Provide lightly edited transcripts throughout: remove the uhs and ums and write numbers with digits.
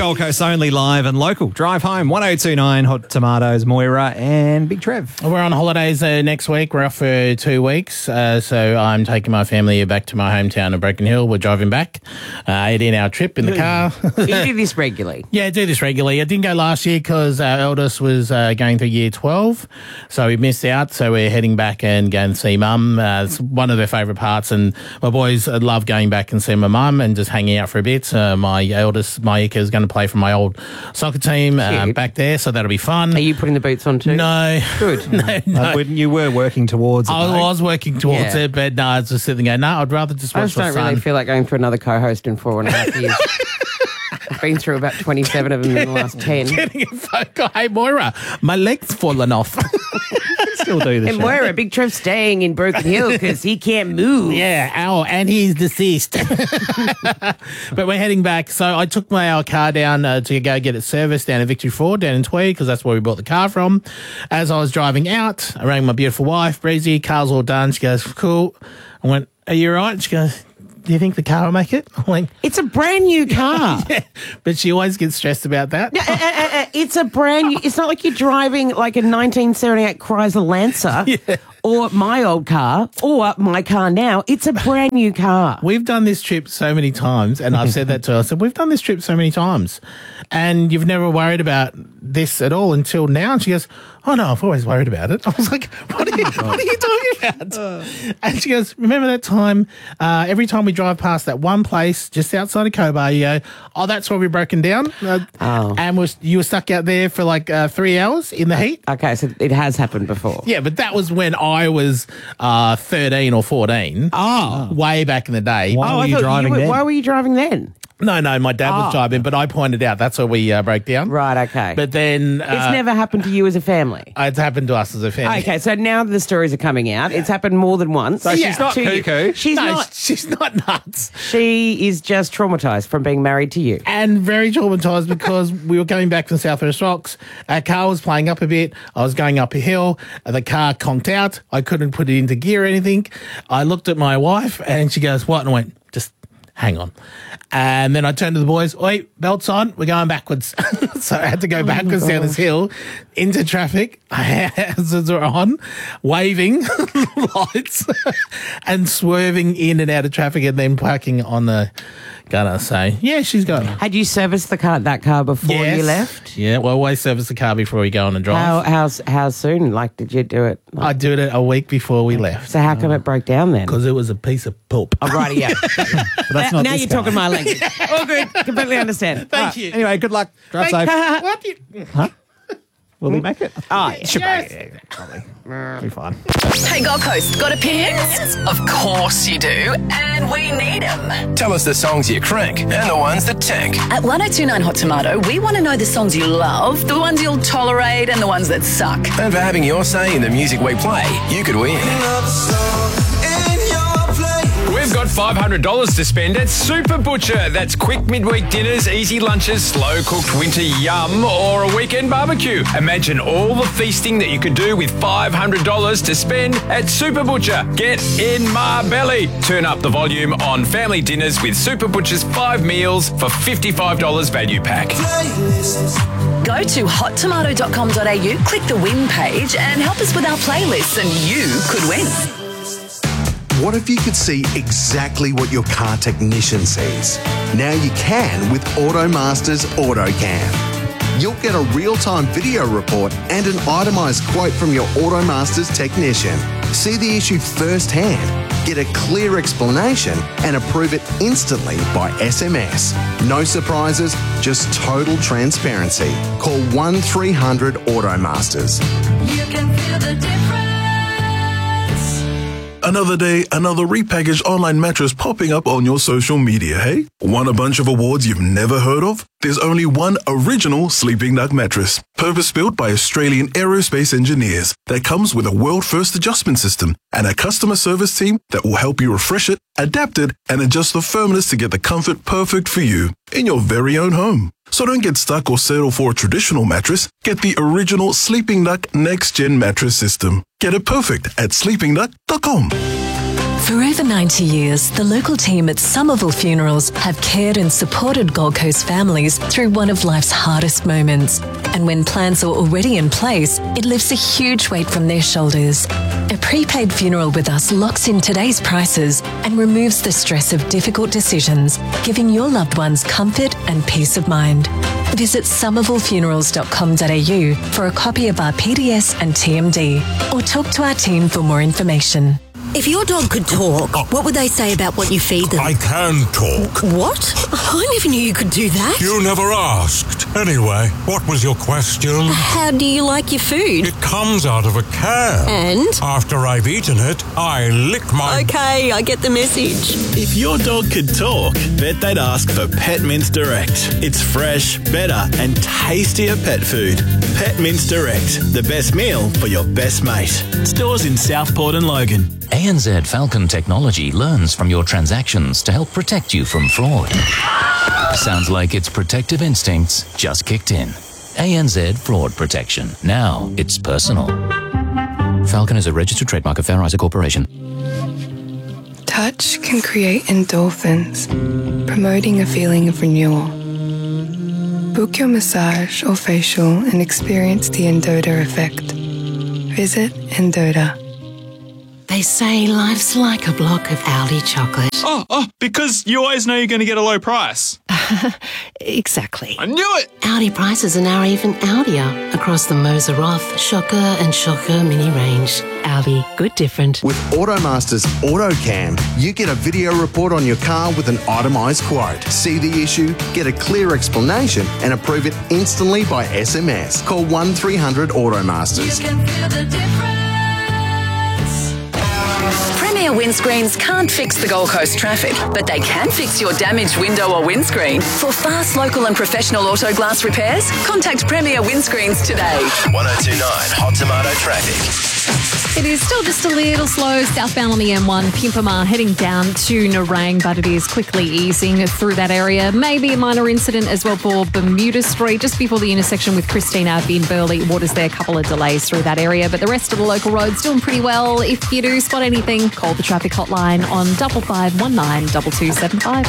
Gold Coast only, live and local. Drive home, 1029 Hot Tomatoes, Moira and Big Trev. We're on holidays next week. We're off for 2 weeks. So I'm taking my family back to my hometown of Broken Hill. We're driving back. 18-hour trip in the car. You do this regularly? Yeah, I do this regularly. I didn't go last year because our eldest was going through year 12. So we missed out. So we're heading back and going to see Mum. It's one of their favourite parts. And my boys love going back and seeing my mum and just hanging out for a bit. My eldest, Maika, is going to play for my old soccer team back there. So that'll be fun. Are you putting the boots on too? No. Good. No. You were working towards it. I was working towards it, but no, I was just sitting there. No, I'd rather just watch I just my don't son. really feel like going through another co-host in 4.5 years. I've been through about 27 of them in the last 10. Getting a phone call. Hey, Moira, my leg's fallen off. Still do the And show. Moira, Big Trev's staying in Broken Hill because he can't move. Yeah, and he's deceased. But we're heading back. So I took our car down to go get it serviced down at Victory Ford, down in Tweed, because that's where we bought the car from. As I was driving out, I rang my beautiful wife, Breezy. Car's all done. She goes, cool. I went, are you all right? She goes, do you think the car will make it? I went, It's a brand new car. yeah. But she always gets stressed about that. It's a brand new... It's not like you're driving like a 1978 Chrysler Lancer or my old car or my car now. It's a brand new car. We've done this trip so many times, and I've said that to her. I said, we've done this trip so many times, and you've never worried about this at all until now. And she goes, oh, no, I've always worried about it. I was like, what are you talking about? And she goes, remember that time, every time we drive past that one place just outside of Cobar, you go, oh, that's where we're broken down? And you were stuck out there for like 3 hours in the heat? Okay, so it has happened before. Yeah, but that was when I was 13 or 14. Oh. Way back in the day. Why were I you thought driving then? Why were you driving then? No, my dad was driving, but I pointed out that's where we broke down. Right, okay. But then... It's never happened to you as a family. It's happened to us as a family. Okay, so now the stories are coming out. It's happened more than once. So she's not cuckoo. She's No, not. she's not nuts. She is just traumatised from being married to you. And very traumatised because we were coming back from South West Rocks. Our car was playing up a bit. I was going up a hill. The car conked out. I couldn't put it into gear or anything. I looked at my wife and she goes, what? And I went, just hang on. And then I turned to the boys, wait, belts on, we're going backwards. So I had to go backwards down this hill into traffic, hazards are on, waving lights and swerving in and out of traffic and then parking on the gutter. So, yeah, she's got it. Had you serviced that car before you left? Yeah, well, always service the car before we go on a drive. How soon? Like, did you do it? I did it a week before we left. So how come it broke down then? Because it was a piece of poop. Oh, righty, yeah. But that's not Now this you're guy. talking my language. All good. Completely understand. Thank you. Anyway, good luck. Drive safe. What? Will he make it? Oh, yeah. Should make it. Yeah, probably. Be fine. Hey, Gold Coast, got opinions? Of course you do, and we need them. Tell us the songs you crank and the ones that tank. At 1029 Hot Tomato, we want to know the songs you love, the ones you'll tolerate, and the ones that suck. And for having your say in the music we play, you could win. We've got $500 to spend at Super Butcher. That's quick midweek dinners, easy lunches, slow-cooked winter yum, or a weekend barbecue. Imagine all the feasting that you could do with $500 to spend at Super Butcher. Get in my belly. Turn up the volume on family dinners with Super Butcher's 5 meals for $55 value pack. Go to hottomato.com.au, click the win page, and help us with our playlists, and you could win. What if you could see exactly what your car technician sees? Now you can with AutoMaster's AutoCam. You'll get a real-time video report and an itemised quote from your AutoMaster's technician. See the issue firsthand, get a clear explanation and approve it instantly by SMS. No surprises, just total transparency. Call 1300 AutoMasters. You can feel the difference. Another day, another repackaged online mattress popping up on your social media, hey? Want a bunch of awards you've never heard of? There's only one original Sleeping Duck mattress, purpose-built by Australian aerospace engineers, that comes with a world-first adjustment system and a customer service team that will help you refresh it, adapt it, and adjust the firmness to get the comfort perfect for you in your very own home. So don't get stuck or settle for a traditional mattress. Get the original Sleeping Duck Next Gen mattress system. Get it perfect at sleepingduck.com. For over 90 years, the local team at Somerville Funerals have cared and supported Gold Coast families through one of life's hardest moments. And when plans are already in place, it lifts a huge weight from their shoulders. A prepaid funeral with us locks in today's prices and removes the stress of difficult decisions, giving your loved ones comfort and peace of mind. Visit somervillefunerals.com.au for a copy of our PDS and TMD, or talk to our team for more information. If your dog could talk, what would they say about what you feed them? I can talk. What? I never knew you could do that. You never asked. Anyway, what was your question? How do you like your food? It comes out of a can. And? After I've eaten it, I lick my... Okay, I get the message. If your dog could talk, bet they'd ask for Pet Mints Direct. It's fresh, better and tastier pet food. Pet Mints Direct, the best meal for your best mate. Stores in Southport and Logan. ANZ Falcon Technology learns from your transactions to help protect you from fraud. Sounds like its protective instincts just kicked in. ANZ Fraud Protection. Now it's personal. Falcon is a registered trademark of Fair Isaac Corporation. Touch can create endorphins, promoting a feeling of renewal. Book your massage or facial and experience the Endota effect. Visit Endota. They say life's like a block of Aldi chocolate. Oh, because you always know you're going to get a low price. Exactly. I knew it! Aldi prices are now even Aldier across the Moser Roth, Shocker and Shocker mini range. Aldi, good different. With Automaster's AutoCam, you get a video report on your car with an itemised quote. See the issue, get a clear explanation and approve it instantly by SMS. Call 1300 Automasters. You can feel the difference. Premier windscreens can't fix the Gold Coast traffic, but they can fix your damaged window or windscreen. For fast, local and professional auto glass repairs, contact Premier Windscreens today. 1029 Hot Tomato Traffic. It is still just a little slow southbound on the M1, Pimpama, heading down to Nerang, but it is quickly easing through that area. Maybe a minor incident as well for Bermuda Street, just before the intersection with Christine Ave in Burleigh. Waters there, a couple of delays through that area, but the rest of the local roads doing pretty well. If you do spot anything, call the traffic hotline on 5519 2275.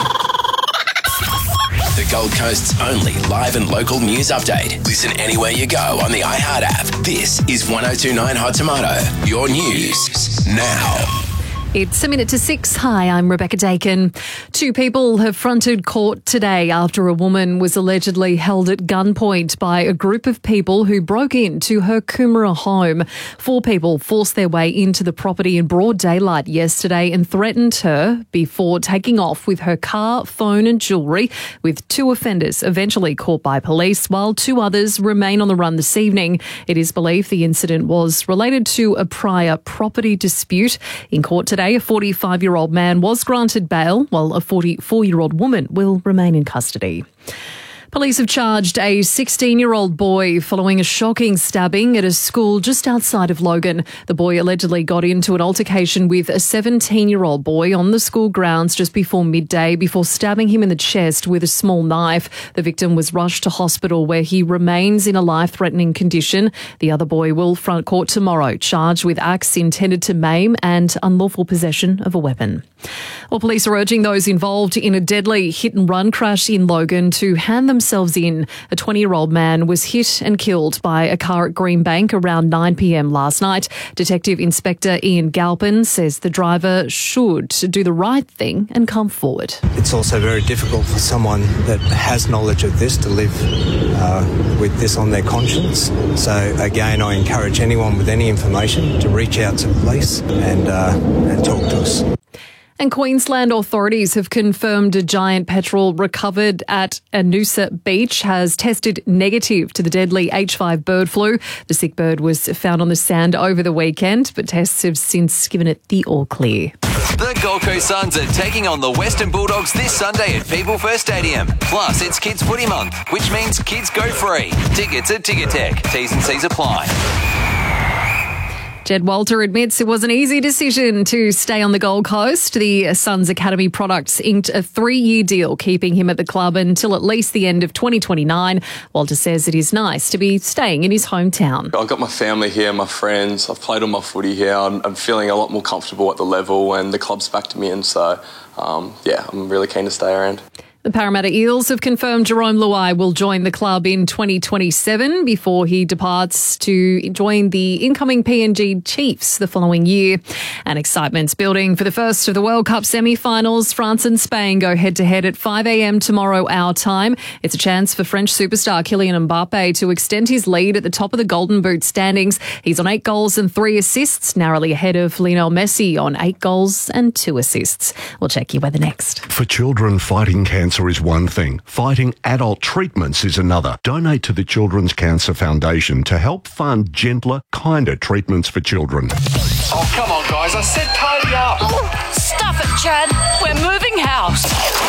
The Gold Coast's only live and local news update. Listen anywhere you go on the iHeart app. This is 1029 Hot Tomato. Your news now. It's 6:01. Hi, I'm Rebecca Dakin. 2 people have fronted court today after a woman was allegedly held at gunpoint by a group of people who broke into her Coomera home. 4 people forced their way into the property in broad daylight yesterday and threatened her before taking off with her car, phone and jewellery, with 2 offenders eventually caught by police, while 2 others remain on the run this evening. It is believed the incident was related to a prior property dispute. In court today, a 45-year-old man was granted bail, while a 44-year-old woman will remain in custody. Police have charged a 16-year-old boy following a shocking stabbing at a school just outside of Logan. The boy allegedly got into an altercation with a 17-year-old boy on the school grounds just before midday before stabbing him in the chest with a small knife. The victim was rushed to hospital where he remains in a life-threatening condition. The other boy will front court tomorrow, charged with acts intended to maim and unlawful possession of a weapon. Well, police are urging those involved in a deadly hit-and-run crash in Logan to hand themselves in. A 20-year-old man was hit and killed by a car at Greenbank around 9 p.m. last night. Detective Inspector Ian Galpin says the driver should do the right thing and come forward. It's also very difficult for someone that has knowledge of this to live with this on their conscience. So, again, I encourage anyone with any information to reach out to the police and talk to us. And Queensland authorities have confirmed a giant petrel recovered at Noosa Beach has tested negative to the deadly H5 bird flu. The sick bird was found on the sand over the weekend, but tests have since given it the all clear. The Gold Coast Suns are taking on the Western Bulldogs this Sunday at People First Stadium. Plus, it's Kids Footy Month, which means kids go free. Tickets at Ticketek. T's and C's apply. Jed Walter admits it was an easy decision to stay on the Gold Coast. The Suns Academy Products inked a 3-year deal, keeping him at the club until at least the end of 2029. Walter says it is nice to be staying in his hometown. I've got my family here, my friends. I've played all my footy here. I'm feeling a lot more comfortable at the level, and the club's backed me in. So, I'm really keen to stay around. The Parramatta Eels have confirmed Jerome Luai will join the club in 2027 before he departs to join the incoming PNG Chiefs the following year. And excitement's building for the first of the World Cup semi-finals. France and Spain go head-to-head at 5 a.m. tomorrow our time. It's a chance for French superstar Kylian Mbappe to extend his lead at the top of the Golden Boot standings. He's on 8 goals and 3 assists, narrowly ahead of Lionel Messi on 8 goals and 2 assists. We'll check your weather next. For children, fighting cancer is one thing. Fighting adult treatments is another. Donate to the Children's Cancer Foundation to help fund gentler, kinder treatments for children. Oh, come on, guys. I said tidy up. Oh, stuff it, Chad. We're moving house.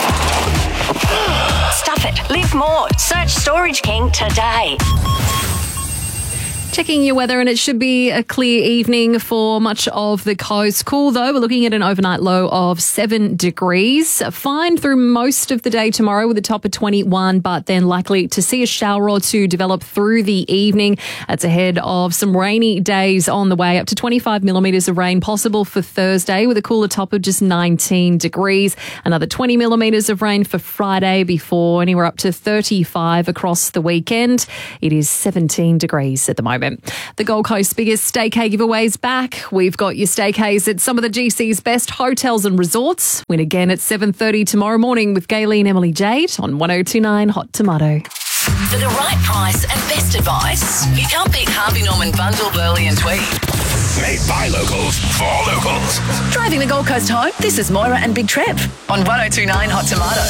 Stuff it. Live more. Search Storage King today. Checking your weather, and it should be a clear evening for much of the coast. Cool, though. We're looking at an overnight low of 7 degrees. Fine through most of the day tomorrow with a top of 21, but then likely to see a shower or two develop through the evening. That's ahead of some rainy days on the way, up to 25 millimetres of rain possible for Thursday with a cooler top of just 19 degrees. Another 20 millimetres of rain for Friday before anywhere up to 35 across the weekend. It is 17 degrees at the moment. The Gold Coast's biggest staycay giveaways back. We've got your staycays at some of the GC's best hotels and resorts. Win again at 7:30 tomorrow morning with Gaylene Emily Jade on 1029 Hot Tomato. For the right price and best advice, you can't beat Harvey Norman Bundle, Burley and Tweed. Made by locals, for locals. Driving the Gold Coast home, this is Moira and Big Trev on 1029 Hot Tomato.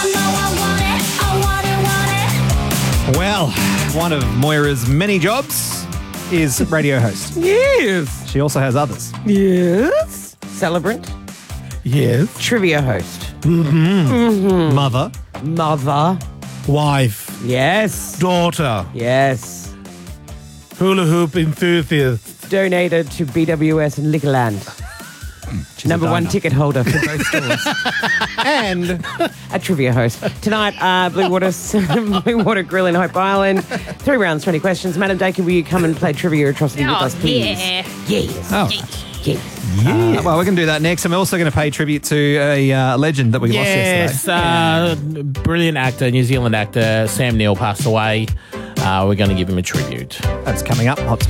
Well, one of Moira's many jobs is radio host. Yes. She also has others. Yes. Celebrant. Yes. Trivia host. Mother. Wife. Yes. Daughter. Yes. Hula hoop enthusiast. Donated to BWS and Liquorland. Number 1 ticket holder for both stores. And a trivia host. Tonight, Blue Water Grill in Hope Island. 3 rounds, 20 questions. Madam Dakin, will you come and play Trivia Atrocity with us, please? Yeah. Yes. Oh. Yes. Well, we're going to do that next, and we're also going to pay tribute to a legend that we lost yesterday. Brilliant actor, New Zealand actor, Sam Neill passed away. We're going to give him a tribute. That's coming up. Hot